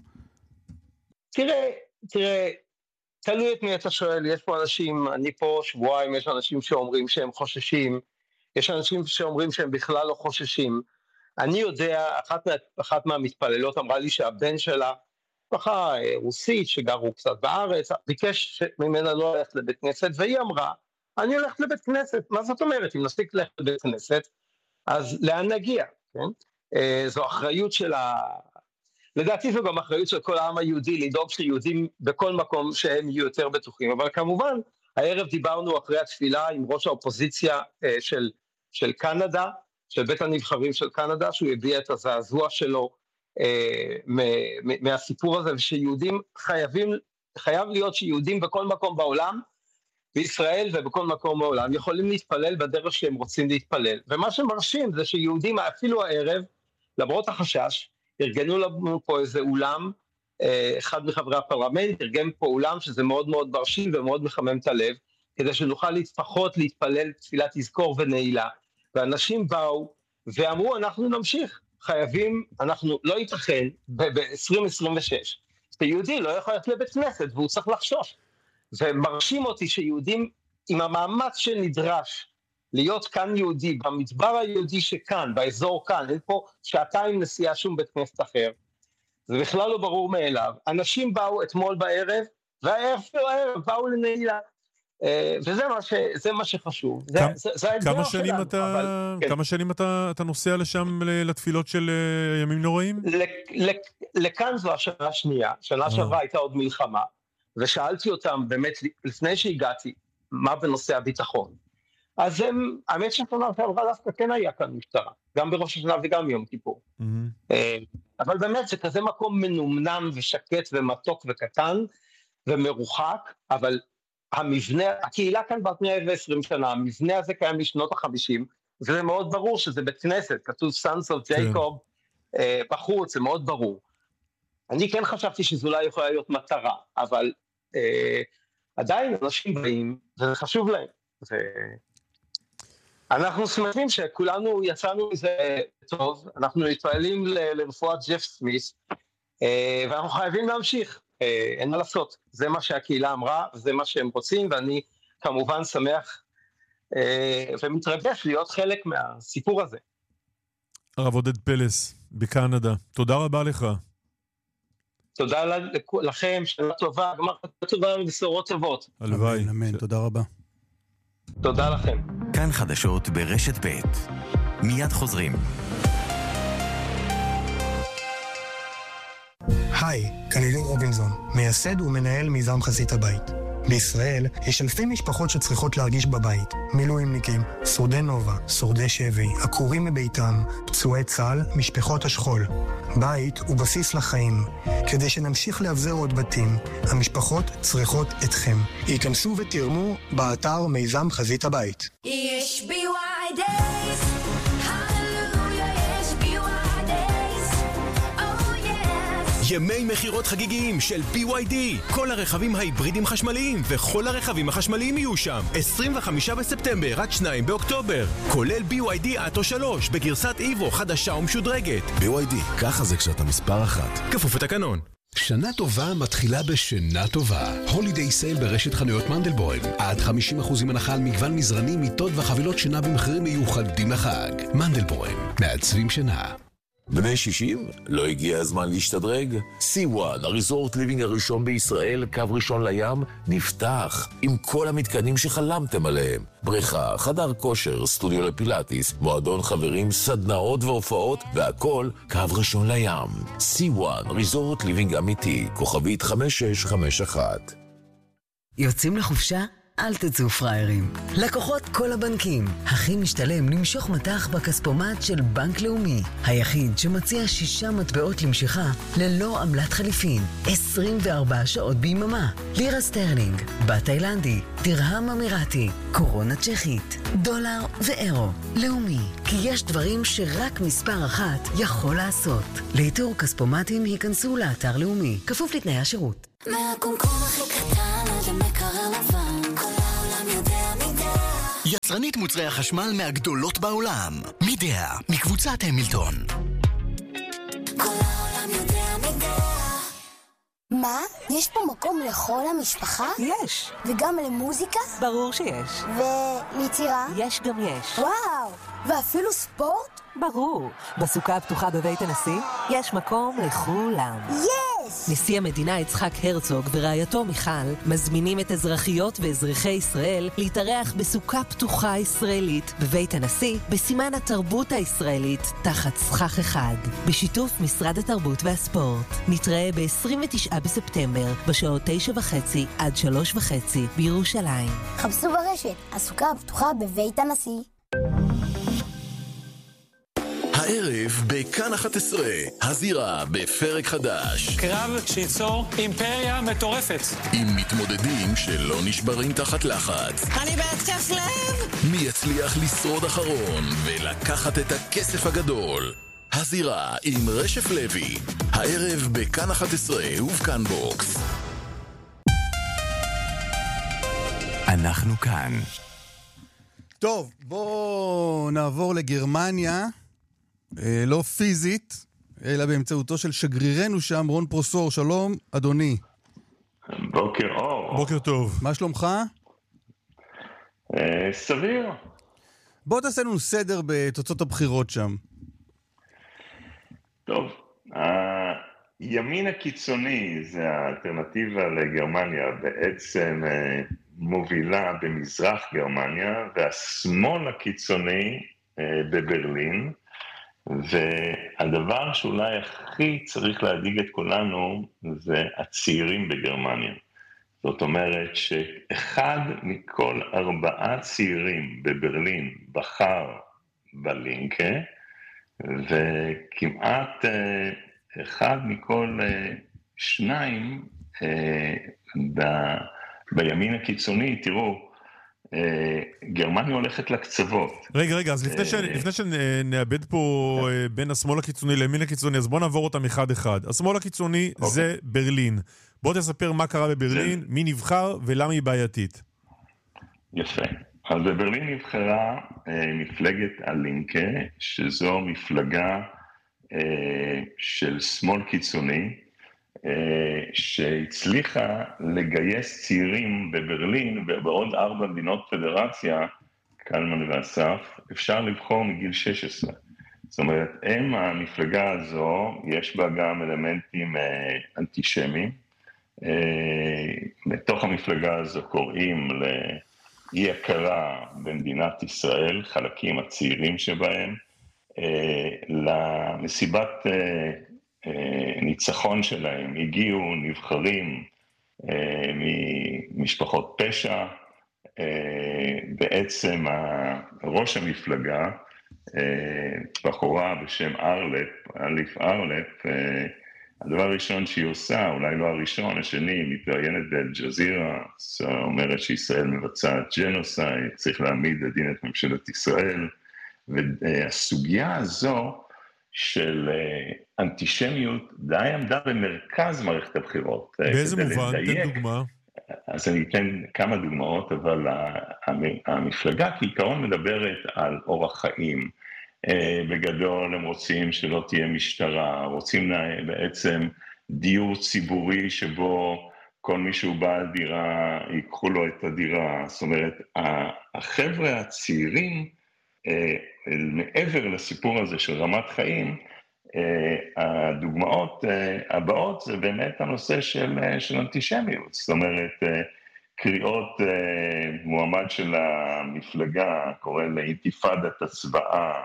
תראה, תראה, תלוי את מי אתה שואל, יש פה אנשים, אני פה שבועיים, יש אנשים שאומרים שהם חוששים, יש אנשים שאומרים שהם בכלל לא חוששים. אני יודע, אחת, מה, אחת מהמתפללות אמרה לי שהבן שלה, ככה רוסית שגרו קצת בארץ, ביקש ממנה לא ללכת לבית כנסת, והיא אמרה, אני הולכת לבית כנסת, מה זאת אומרת? אם נספיק ללכת לבית כנסת, אז לאן נגיע? כן? זו אחריות של ה... לדעתי זו גם אחריות של כל העם היהודי, לדאוג שיהודים בכל מקום שהם יהיו יותר בטוחים, אבל כמובן, הערב דיברנו אחרי התפילה עם ראש האופוזיציה של, של קנדה, של בית הנבחרים של קנדה, שהוא הביע את הזעזוע שלו אה, מ- מ- מהסיפור הזה, ושיהודים חייבים, חייב להיות שיהודים בכל מקום בעולם, בישראל ובכל מקום בעולם, יכולים להתפלל בדרך שהם רוצים להתפלל. ומה שמרשים זה שיהודים אפילו הערב, למרות החשש, ארגנו לנו פה איזה אולם, אחד מחברי הפרלמנט ארגן פה אולם שזה מאוד מאוד מרשים ומאוד מחמם את הלב, כדי שנוכל לפחות להתפלל תפילת תזכור ונעילה. ואנשים באו ואמרו, אנחנו נמשיך, חייבים, אנחנו לא ייתכן ב-עשרים עשרים ושש, שיהודי לא יכול ללכת לבית כנסת והוא צריך לחשוש. ומרשים אותי שיהודים עם המאמץ שנדרש להיות כאן יהודי, במדבר היהודי שכאן, באזור כאן, אין פה שעתיים נסיעה שום בית כנסת אחר, זה בכלל לא ברור מאליו. אנשים באו אתמול בערב, והערב באו לנעילה, וזה מה, ש, זה מה שחשוב. זה, כמה, זה, זה כמה שנים שלנו, אתה, אבל, כן. כמה שנים אתה, אתה נוסע לשם לתפילות של ימים נוראים? לכאן זו השנה השנייה, שנה שעברה הייתה עוד מלחמה, ושאלתי אותם באמת לפני שהגעתי, מה בנושא הביטחון. אז הם, האמת ששנה שעברה דווקא כן היה כאן משטרה, גם בראש השנה וגם יום כיפור. Mm-hmm. אבל באמת זה כזה מקום מנומנם ושקט ומתוק וקטן ומרוחק, אבל המבנה, הקהילה כאן בת מאה ועשרים שנה, המבנה הזה קיים משנות החמישים, וזה מאוד ברור שזה בית כנסת, כתוב Sons of Jacob כן. בחוץ, זה מאוד ברור. אני כן חשבתי שזו אולי יכולה להיות מטרה, אבל אה, עדיין אנשים באים, וזה חשוב להם. ו... אנחנו שמחים שכולנו יצאנו מזה טוב, אנחנו מתפעלים ל- לרפואת ג'ף סמיס, אה, ואנחנו חייבים להמשיך, אה, אין מה לעשות. זה מה שהקהילה אמרה, וזה מה שהם רוצים, ואני כמובן שמח אה, ומתרגש להיות חלק מהסיפור הזה. הרב עודד פלס, בקנדה, תודה רבה לך. תודה לכם, שנה טובה, גמר טובה ובשורות טובות. הלוואי. אמן, אמן, תודה רבה. תודה לכם. כאן חדשות ברשת ב' מיד חוזרים. היי, כאן אילן רובינזון, מייסד ומנהל מיזם חזית הבית. בישראל יש אלפי משפחות שצריכות להרגיש בבית. מילואימניקים, שורדי נובה, שורדי שבי, עקורים מביתם, פצועי צה"ל, משפחות השכול. בית הוא בסיס לחיים. כדי שנמשיך להבזר עוד בתים, המשפחות צריכות אתכם. היכנסו ותרמו באתר מיזם חזית הבית. יש בי וואי דייס, הללויה, יש בי וואי דייס, oh yes. ימי מחירות חגיגיים של בי וואי די. כל הרכבים ההיברידים חשמליים וכל הרכבים החשמליים יהיו שם. עשרים וחמישה בספטמבר עד שניים באוקטובר. כולל בי וואי די אטו שלוש בגרסת איבו חדשה ומשודרגת. בי וואי די, ככה זה כשאתה מספר אחת. כפוף לתקנון. שנה טובה מתחילה בשינה טובה. הולידיי סייל ברשת חנויות מנדלבוים. עד חמישים אחוז הנחה על מגוון מזרנים, מיטות וחבילות שינה במחירים מיוחדים לחג. מנדלבוים, מעצבים שינה. בני שישים? לא הגיע הזמן להשתדרג? סי וואן, הריזורט ליבינג הראשון בישראל, קו ראשון לים, נפתח עם כל המתקנים שחלמתם עליהם. בריכה, חדר כושר, סטודיו לפילאטיס, מועדון חברים, סדנאות והופעות, והכל קו ראשון לים. סי וואן, ריזורט ליבינג אמיתי, כוכבית חמש שש חמש אחת. יוצאים לחופשה? אל תצאו פריירים. לקוחות כל הבנקים. הכי משתלם למשוך מטח בכספומט של בנק לאומי. היחיד שמציע שישה מטבעות למשיכה ללא עמלת חליפין. עשרים וארבע שעות ביממה. לירה סטרלינג, בת תאילנדי, דרהם אמירתי, קורונה צ'כית, דולר ואירו. לאומי. כי יש דברים שרק מספר אחת יכול לעשות. לאיתור כספומטים היכנסו לאתר לאומי. כפוף לתנאי השירות. מהקומקום הכי קטן עד המקרר לבן, כל העולם יודע מידע. יצרנית מוצרי החשמל מהגדולות בעולם. מידע, מקבוצת המילטון. כל העולם יודע מידע. מה? יש פה מקום לכל המשפחה? יש. וגם למוזיקה? ברור שיש. וליצירה? יש גם יש. וואו, ואפילו ספורט? ברור. בסוכה הפתוחה בבית הנשיא יש מקום לכולם. יש! נשיא המדינה יצחק הרצוג ורעייתו מיכל מזמינים את אזרחיות ואזרחי ישראל להתארח בסוכה פתוחה ישראלית בבית הנשיא בסימן התרבות הישראלית תחת סכך אחד בשיתוף משרד התרבות והספורט. נתראה ב-עשרים ותשעה בספטמבר בשעות תשע וחצי עד שלוש וחצי בירושלים. חפשו ברשת, הסוכה הפתוחה בבית הנשיא. הערב בכאן אחת עשרה, הזירה בפרק חדש. קרב שיצור אימפריה מטורפת. עם מתמודדים שלא נשברים תחת לחץ. אני בהתקף לב. מי יצליח לשרוד אחרון ולקחת את הכסף הגדול? הזירה עם רשף לוי. הערב בכאן אחת עשרה ובכאן בוקס. אנחנו כאן. טוב, בואו נעבור לגרמניה. לא פיזית, אלא באמצעותו של שגרירנו שם, רון פרוסור. שלום, אדוני. בוקר אור. בוקר טוב. מה שלומך? אה, סביר. בוא תעשה לנו סדר בתוצאות הבחירות שם. טוב, הימין הקיצוני, זה האלטרנטיבה לגרמניה, בעצם מובילה במזרח גרמניה, והשמאל הקיצוני בברלין, והדבר שאולי הכי צריך להדאיג את כולנו זה הצעירים בגרמניה. זאת אומרת שאחד מכל ארבעה צעירים בברלין בחר בלינקה, וכמעט אחד מכל שניים ב, בימין הקיצוני. תראו, גרמניה הולכת לקצוות. רגע, רגע, אז לפני, ש... לפני שנאבד פה בין השמאל הקיצוני לימין הקיצוני, אז בוא נעבור אותם אחד אחד. השמאל הקיצוני okay. זה ברלין. בוא תספר מה קרה בברלין, זה... מי נבחר ולמה היא בעייתית. יפה. אז בברלין נבחרה אה, מפלגת הלינקה, שזו מפלגה אה, של שמאל קיצוני, שהצליחה לגייס צעירים בברלין ובעוד ארבע מדינות פדרציה, קלמן ואסף, אפשר לבחור מגיל שש עשרה. זאת אומרת, הם המפלגה הזו, יש בה גם אלמנטים אנטישמיים. בתוך המפלגה הזו קוראים לאי הכרה במדינת ישראל, חלקים הצעירים שבהם, למסיבת ניצחון שלהם הגיעו נבחרים אה, ממשפחות פשע. אה, בעצם ראש המפלגה, אה, בחורה בשם ארלפ, אליף ארלפ, אה, הדבר הראשון שהיא עושה, אולי לא הראשון, השני, היא מתראיינת באל-ג'זירה, אומרת שישראל מבצעת ג'נוסייד, צריך להעמיד לדין את ממשלת ישראל, והסוגיה הזו של אנטישמיות די עמדה במרכז מערכת הבחירות. באיזה מובן? תן דוגמה. אז אני אתן כמה דוגמאות, אבל המפלגה כעיקרון מדברת על אורח חיים. בגדול הם רוצים שלא תהיה משטרה, רוצים בעצם דיור ציבורי שבו כל מי שהוא בעל דירה, ייקחו לו את הדירה. זאת אומרת, החבר'ה הצעירים, מעבר לסיפור הזה של רמת חיים, הדוגמאות הבאות זה באמת הנושא של, של אנטישמיות. זאת אומרת, קריאות מועמד של המפלגה, קורא לאינתיפאדת הצבעה,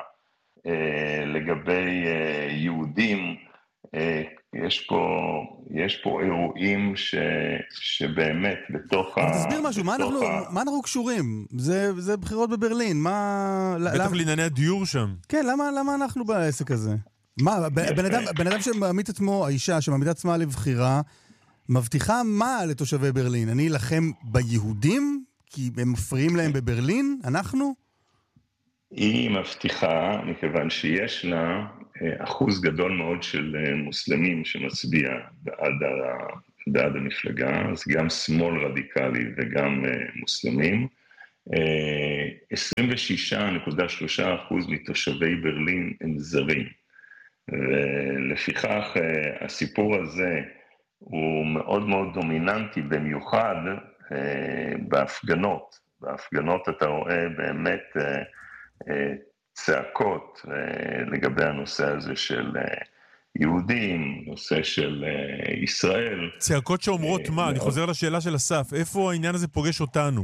לגבי יהודים, יש פה, יש פה אירועים ש, שבאמת בתוך ה... תסביר משהו, מה אנחנו, ה... מה אנחנו קשורים? זה, זה בחירות בברלין, מה... בטח לענייני הדיור שם. כן, למה, למה אנחנו בעסק הזה? מה, בן אדם, בן אדם שמעמיד עצמו, האישה שמעמיד עצמה לבחירה, מבטיחה מה לתושבי ברלין? אני אלחם ביהודים? כי הם מפריעים להם בברלין? אנחנו? היא מבטיחה, מכיוון שיש לה אחוז גדול מאוד של מוסלמים שמצביע בעד, ה, בעד המפלגה, אז גם שמאל רדיקלי וגם מוסלמים. עשרים ושש נקודה שלוש אחוז מתושבי ברלין הם זרים. ולפיכך הסיפור הזה הוא מאוד מאוד דומיננטי, במיוחד בהפגנות. בהפגנות אתה רואה באמת צעקות לגבי הנושא הזה של יהודים, נושא של ישראל. צעקות שאומרות מה? אני חוזר לשאלה של אסף, איפה העניין הזה פוגש אותנו?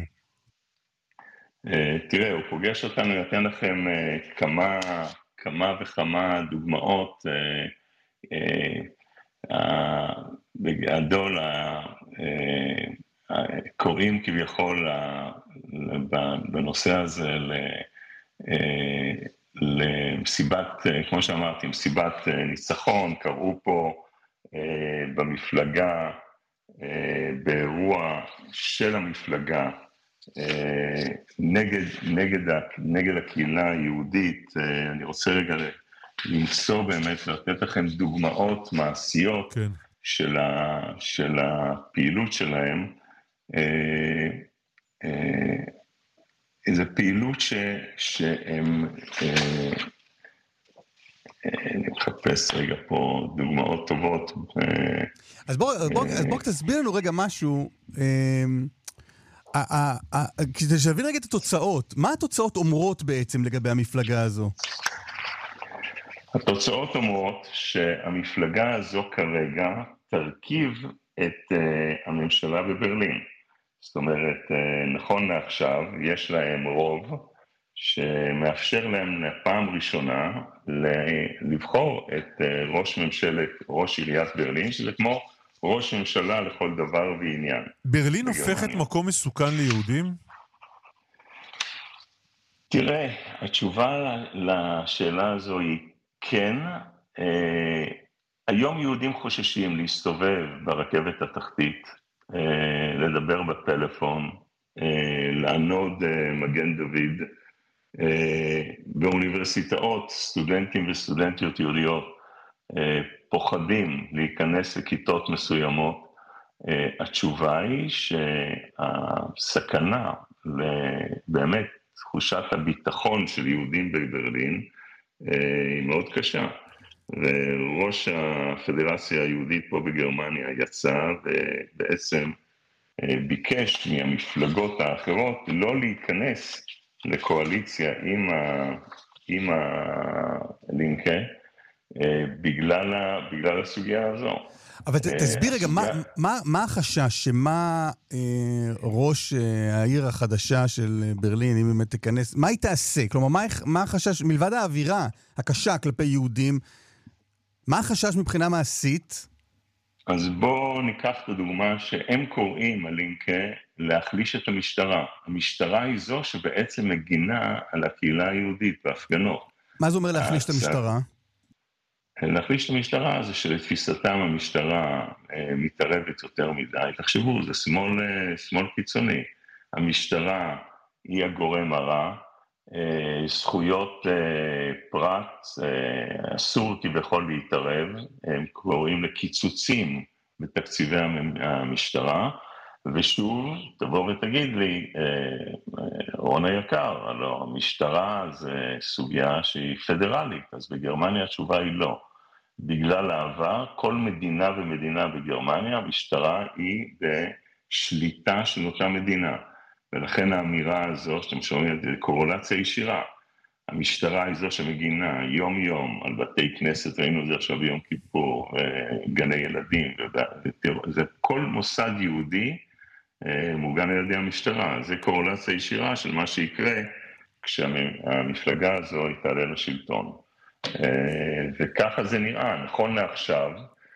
תראה, הוא פוגש אותנו, נתן לכם כמה, כמה וכמה דוגמאות, בגדול, קוראים כביכול בנושא הזה למסיבת, כמו שאמרתי, מסיבת ניצחון, קראו פה במפלגה, באירוע של המפלגה, נגד, נגד, נגד הקהילה היהודית. אני רוצה רגע למצוא באמת, לתת לכם דוגמאות מעשיות כן. של, ה, של הפעילות שלהם. איזו פעילות ש, שהם, אני מחפש רגע פה דוגמאות טובות. אז בוא, אז בוא, אז בוא תסביר לנו רגע משהו, כדי שנבין רגע את התוצאות. מה התוצאות אומרות בעצם לגבי המפלגה הזו? התוצאות אומרות שהמפלגה הזו כרגע תרכיב את הממשלה בברלין. זאת אומרת, נכון לעכשיו, יש להם רוב שמאפשר להם פעם ראשונה לבחור את ראש ממשלת, ראש עיריית ברלין, שזה כמו ראש ממשלה לכל דבר ועניין. ברלין הופכת מקום מסוכן ליהודים? תראה, התשובה לשאלה הזו היא כן. היום יהודים חוששים להסתובב ברכבת התחתית, לדבר בפלאפון, לענוד מגן דוד. באוניברסיטאות, סטודנטים וסטודנטיות יהודיות פוחדים להיכנס לכיתות מסוימות. התשובה היא שהסכנה באמת תחושת הביטחון של יהודים בברלין היא מאוד קשה. וראש הפדרציה היהודית פה בגרמניה יצא ובעצם ביקש מהמפלגות האחרות לא להיכנס לקואליציה עם, ה, עם הלינקה בגלל, ה, בגלל הסוגיה הזו. אבל ת, תסביר רגע, מה, מה, מה החשש שמה אה, ראש אה, העיר החדשה של ברלין, אם באמת תיכנס, מה היא תעשה? כלומר, מה, מה החשש, מלבד האווירה הקשה כלפי יהודים, מה החשש מבחינה מעשית? אז בואו ניקח את הדוגמה שהם קוראים, הלינקה, להחליש את המשטרה. המשטרה היא זו שבעצם מגינה על הקהילה היהודית בהפגנות. מה זה אומר להחליש את המשטרה? להחליש את המשטרה זה שלתפיסתם המשטרה מתערבת יותר מדי. תחשבו, זה שמאל, שמאל קיצוני. המשטרה היא הגורם הרע, זכויות פרט, אסור כביכול להתערב, הם קוראים לקיצוצים בתקציבי המשטרה, ושוב, תבוא ותגיד לי, רון היקר, הלוא המשטרה זה סוגיה שהיא פדרלית, אז בגרמניה התשובה היא לא. בגלל העבר, כל מדינה ומדינה בגרמניה, המשטרה היא בשליטה של אותה מדינה. ולכן האמירה הזו, שאתם שומעים, זה קורולציה ישירה. המשטרה היא זו שמגינה יום-יום על בתי כנסת, ראינו את זה עכשיו ביום כיפור, גני ילדים, זה כל מוסד יהודי מוגן על ידי המשטרה. זה קורולציה ישירה של מה שיקרה כשהמפלגה הזו תעלה לשלטון. וככה זה נראה, נכון לעכשיו.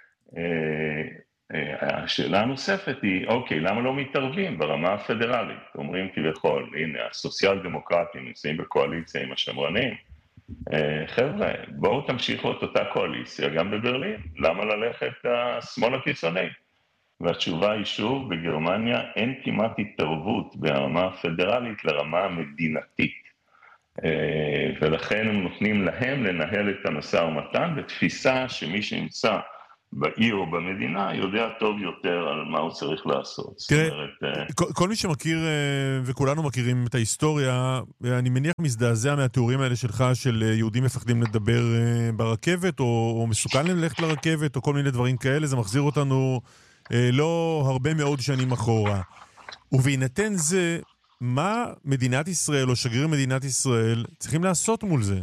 השאלה הנוספת היא, אוקיי, למה לא מתערבים ברמה הפדרלית? אומרים כביכול, הנה, הסוציאל דמוקרטים נמצאים בקואליציה עם השמרנים. חבר'ה, בואו תמשיכו את אותה קואליציה גם בברלין. למה ללכת השמאל הקיצוני? והתשובה היא שוב, בגרמניה אין כמעט התערבות ברמה הפדרלית לרמה המדינתית. ולכן הם נותנים להם לנהל את המשא ומתן בתפיסה שמי שנמצא בעיר או במדינה יודע טוב יותר על מה הוא צריך לעשות. תראה, כל, כל מי שמכיר, וכולנו מכירים את ההיסטוריה, אני מניח מזדעזע מהתיאורים האלה שלך של יהודים מפחדים לדבר ברכבת, או, או מסוכן ללכת לרכבת, או כל מיני דברים כאלה, זה מחזיר אותנו לא הרבה מאוד שנים אחורה. ובהינתן זה, מה מדינת ישראל או שגריר מדינת ישראל צריכים לעשות מול זה?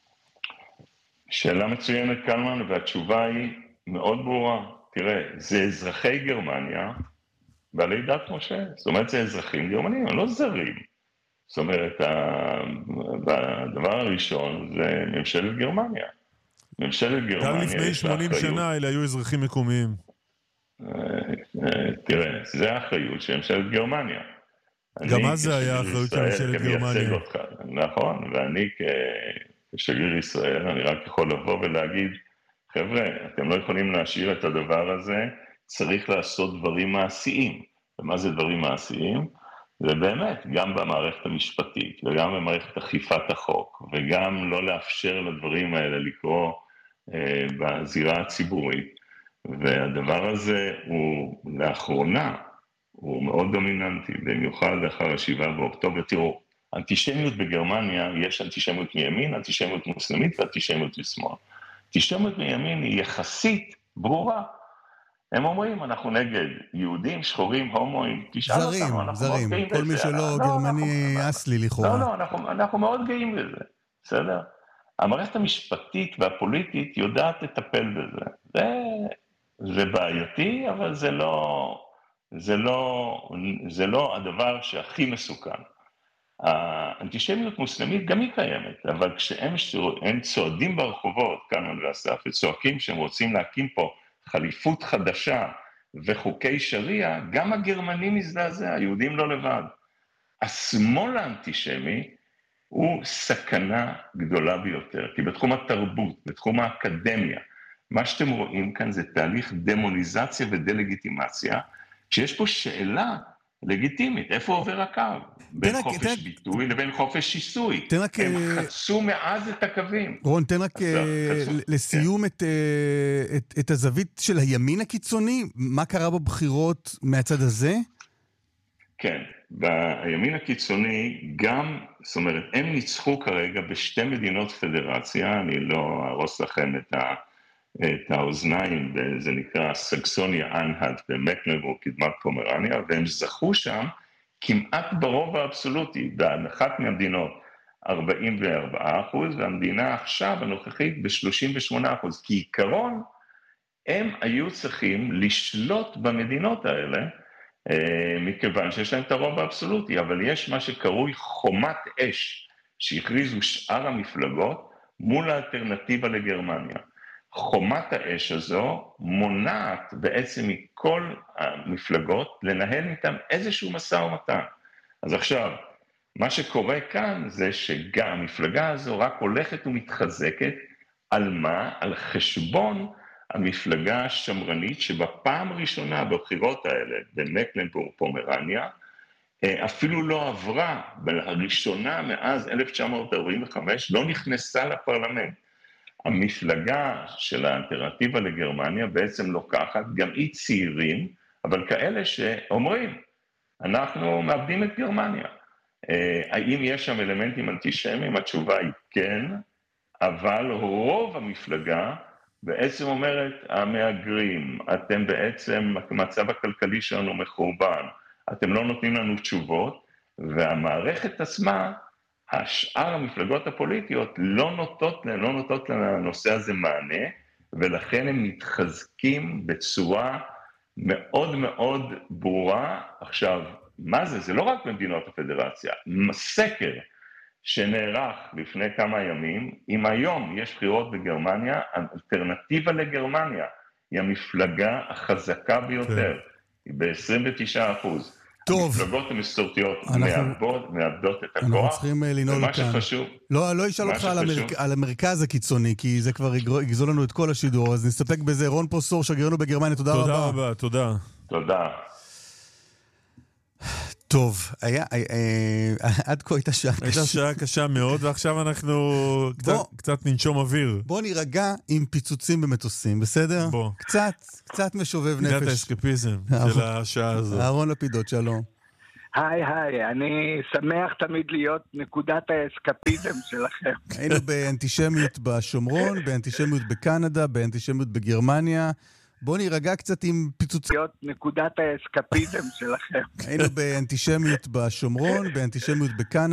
שאלה מצוינת קלמן, והתשובה היא מאוד ברורה. תראה, זה אזרחי גרמניה בעלי דת משה. זאת אומרת, זה אזרחים גרמנים, הם לא זרים. זאת אומרת, הדבר הראשון זה ממשלת גרמניה. ממשלת גרמניה... גם לפני שמונים שנה אלה היו אזרחים מקומיים. תראה, זה האחריות של ממשלת גרמניה. גם אז זה היה אחריות של ממשלת גרמניה. נכון, ואני כשגריר ישראל, אני רק יכול לבוא ולהגיד, חבר'ה, אתם לא יכולים להשאיר את הדבר הזה, צריך לעשות דברים מעשיים. ומה זה דברים מעשיים? זה באמת, גם במערכת המשפטית, וגם במערכת אכיפת החוק, וגם לא לאפשר לדברים האלה לקרוא אה, בזירה הציבורית. והדבר הזה הוא לאחרונה, הוא מאוד דומיננטי, במיוחד לאחר השבעה באוקטובר. תראו, אנטישמיות בגרמניה, יש אנטישמיות מימין, אנטישמיות מוסלמית ואנטישמיות משמאל. אנטישמיות מימין היא יחסית ברורה. הם אומרים, אנחנו נגד יהודים, שחורים, הומואים, תשאל זרים, אותנו, אנחנו זרים, מאוד גאים כל בזה. מי שלא לא, גרמני אנחנו, אסלי לכאורה. לא, לא, אנחנו, אנחנו מאוד גאים בזה, בסדר? המערכת המשפטית והפוליטית יודעת לטפל בזה. זה, זה בעייתי, אבל זה לא, זה לא, זה לא הדבר שהכי מסוכן. האנטישמיות מוסלמית גם היא קיימת, אבל כשהם צועדים ברחובות, כאן ואסף, וצועקים שהם רוצים להקים פה חליפות חדשה וחוקי שריעה, גם הגרמנים מזדעזע, היהודים לא לבד. השמאל האנטישמי הוא סכנה גדולה ביותר, כי בתחום התרבות, בתחום האקדמיה, מה שאתם רואים כאן זה תהליך דמוניזציה ודלגיטימציה, שיש פה שאלה לגיטימית, איפה עובר הקו? בין רק, חופש תן... ביטוי לבין חופש שיסוי. רק... הם חצו מאז את הקווים. רון, תן רק לסיום כן. את, את, את הזווית של הימין הקיצוני, מה קרה בבחירות מהצד הזה? כן, בימין הקיצוני גם, זאת אומרת, הם ניצחו כרגע בשתי מדינות פדרציה, אני לא ארוס לכם את ה... את האוזניים, זה נקרא סקסוניה אנהלט במקלנבורג, קדמת פומרניה, והם זכו שם כמעט ברוב האבסולוטי, באחת מהמדינות ארבעים וארבעה אחוז, והמדינה עכשיו הנוכחית ב-שלושים ושמונה אחוז, כי עיקרון הם היו צריכים לשלוט במדינות האלה, מכיוון שיש להם את הרוב האבסולוטי, אבל יש מה שקרוי חומת אש, שהכריזו שאר המפלגות מול האלטרנטיבה לגרמניה. חומת האש הזו מונעת בעצם מכל המפלגות לנהל איתם איזשהו משא ומתן. אז עכשיו, מה שקורה כאן זה שגם המפלגה הזו רק הולכת ומתחזקת על מה? על חשבון המפלגה השמרנית שבפעם הראשונה בבחירות האלה במקלנבורג פומרניה, אפילו לא עברה, הראשונה מאז אלף תשע מאות ארבעים וחמש לא נכנסה לפרלמנט. המפלגה של האלטרנטיבה לגרמניה בעצם לוקחת גם אי צעירים, אבל כאלה שאומרים, אנחנו מאבדים את גרמניה. האם יש שם אלמנטים אנטישמיים? התשובה היא כן, אבל רוב המפלגה בעצם אומרת, המהגרים, אתם בעצם, המצב הכלכלי שלנו מחורבן, אתם לא נותנים לנו תשובות, והמערכת עצמה, השאר המפלגות הפוליטיות לא נוטות, לא נוטות לנושא הזה מענה, ולכן הם מתחזקים בצורה מאוד מאוד ברורה. עכשיו, מה זה? זה לא רק במדינות הפדרציה, סקר שנערך לפני כמה ימים, אם היום יש בחירות בגרמניה, האלטרנטיבה לגרמניה היא המפלגה החזקה ביותר, היא ב-עשרים ותשעה אחוז. טוב. המפלגות המסורתיות אנחנו... מאבדות, מאבדות את הכוח. אנחנו צריכים לנעול כאן. שחשוב, לא, לא ישאל אותך על, המרק... על המרכז הקיצוני, כי זה כבר יגזול לנו את כל השידור, אז נסתפק בזה. רון פרוסור, שגרירנו בגרמניה, תודה, תודה רבה. רבה. תודה. תודה. טוב, היה, אה, אה, עד כה הייתה שעה קשה. הייתה שעה קשה מאוד, ועכשיו אנחנו קצת, בוא, קצת ננשום אוויר. בוא נירגע עם פיצוצים במטוסים, בסדר? בוא. קצת, קצת משובב נפש. קצת האסקפיזם של השעה הזו. אהרון לפידות, שלום. היי, היי, אני שמח תמיד להיות נקודת האסקפיזם שלכם. היינו באנטישמיות בשומרון, באנטישמיות בקנדה, באנטישמיות בגרמניה. בוא נירגע קצת עם פיצוצים. להיות נקודת האסקפיזם שלכם. היינו באנטישמיות בשומרון, באנטישמיות בקנדה.